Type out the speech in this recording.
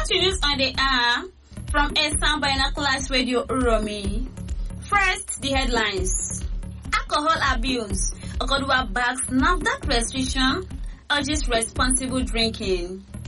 Continues on the air from Esan Binoculars Radio Uromi. First, the headlines. Alcohol abuse. Okoduwa backs NAFDAC restriction, urges responsible drinking.